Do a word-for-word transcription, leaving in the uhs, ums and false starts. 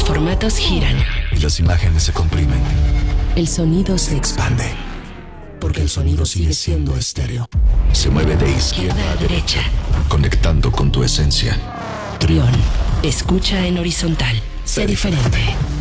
formatos giran. Y las imágenes se comprimen. El sonido se Se expande. Porque el sonido sigue siendo estéreo. Se mueve de izquierda a derecha, conectando con tu esencia. Trión. Escucha en horizontal. Sé diferente.